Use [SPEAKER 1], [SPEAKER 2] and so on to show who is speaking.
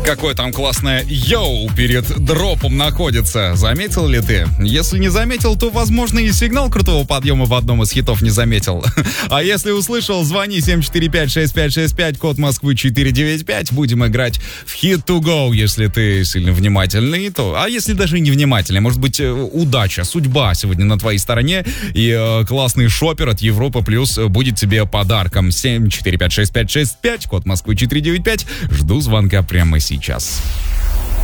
[SPEAKER 1] Какое там классное йоу перед дропом находится. Заметил ли ты? Если не заметил, то, возможно, и сигнал крутого подъема в одном из хитов не заметил. А если услышал, звони 745-6565, код Москвы 495. Будем играть в Hit to Go, если ты сильно внимательный. То... А если даже не внимательный, может быть, удача, судьба сегодня на твоей стороне. И классный шопер от Европа Плюс будет тебе подарком. 745-6565, код Москвы 495. Жду звонка прямо сейчас.